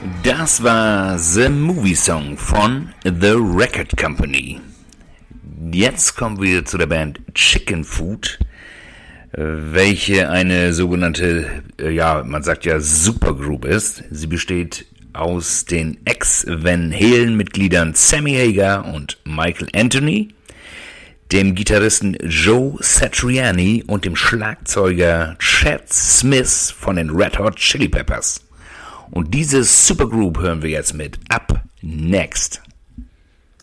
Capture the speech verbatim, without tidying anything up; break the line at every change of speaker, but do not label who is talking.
Das war The Movie Song von The Record Company. Jetzt kommen wir zu der Band Chicken Food, welche eine sogenannte, ja, man sagt ja Supergroup ist. Sie besteht aus den Ex-Van Halen-Mitgliedern Sammy Hagar und Michael Anthony, dem Gitarristen Joe Satriani und dem Schlagzeuger Chad Smith von den Red Hot Chili Peppers. Und diese Supergroup hören wir jetzt mit Up Next.